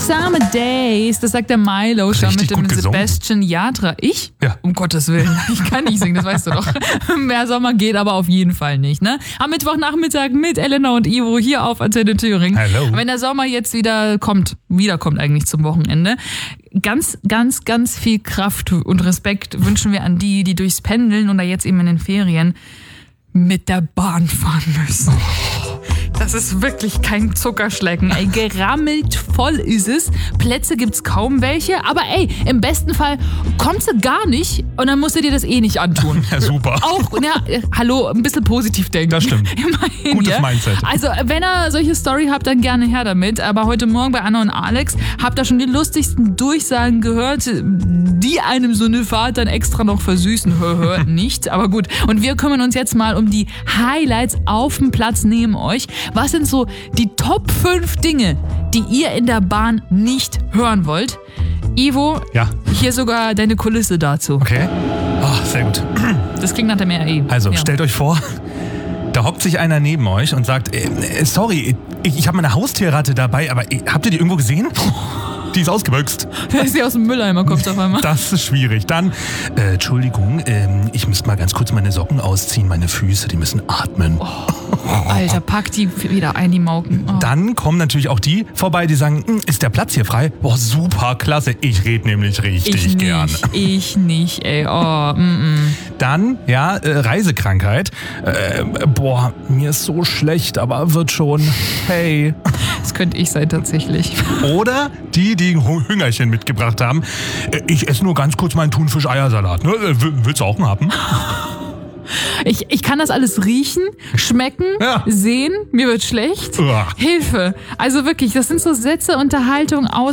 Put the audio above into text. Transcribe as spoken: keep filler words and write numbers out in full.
Summer Days, das sagt der Milo schon Richtig mit dem gut gesungen. Sebastian Yatra. Ich? Ja. Um Gottes Willen, ich kann nicht singen, das weißt du doch. Mehr Sommer geht aber auf jeden Fall nicht, ne? Am Mittwochnachmittag mit Elena und Ivo hier auf Antenne Thüringen. Hallo. Wenn der Sommer jetzt wieder kommt, wiederkommt eigentlich zum Wochenende, ganz, ganz, ganz viel Kraft und Respekt wünschen wir an die, die durchs Pendeln oder jetzt eben in den Ferien mit der Bahn fahren müssen. Das ist wirklich kein Zuckerschlecken, ey. Gerammelt voll ist es. Plätze gibt's kaum welche. Aber ey, im besten Fall kommst du gar nicht und dann musst du dir das eh nicht antun. Ja, super. Auch, ja, hallo, ein bisschen positiv denken. Das stimmt. Immerhin, Gutes ja? Mindset. Also, wenn ihr solche Story habt, dann gerne her damit. Aber heute Morgen bei Anna und Alex habt ihr schon die lustigsten Durchsagen gehört, die einem so eine Fahrt dann extra noch versüßen. Hör, hör, nicht. Aber gut. Und wir kümmern uns jetzt mal um die Highlights auf dem Platz neben euch. Was sind so die Top fünf Dinge, die ihr in der Bahn nicht hören wollt? Ivo, Ja. hier sogar deine Kulisse dazu. Okay. Oh, sehr gut. Das klingt nach dem R E. Also, ja. stellt euch vor, da hockt sich einer neben euch und sagt, äh, äh, sorry, ich, ich habe meine Haustierratte dabei, aber äh, habt ihr die irgendwo gesehen? Die ist ausgebüxt. Da ist sie aus dem Mülleimer, kommt auf einmal. Das ist schwierig. Dann, äh, Entschuldigung, ähm, ich müsste mal ganz kurz meine Socken ausziehen, meine Füße, die müssen atmen. Alter, pack die wieder ein, die Mauken. Oh. Dann kommen natürlich auch die vorbei, die sagen, "Hm, ist der Platz hier frei? Boah, super, klasse, ich rede nämlich richtig ich gern. nicht, ich nicht, ey. Oh, mm, mm. Dann, ja, äh, Reisekrankheit. Äh, boah, mir ist so schlecht, aber wird schon. Hey. Das könnte ich sein, tatsächlich. Oder die, die ein Hüngerchen mitgebracht haben. Äh, ich esse nur ganz kurz meinen Thunfisch-Eiersalat. Ne? Äh, w- willst du auch einen haben? Ich, ich kann das alles riechen, schmecken, Ja. sehen, mir wird schlecht. Uah. Hilfe. Also wirklich, das sind so Sätze, Unterhaltung aus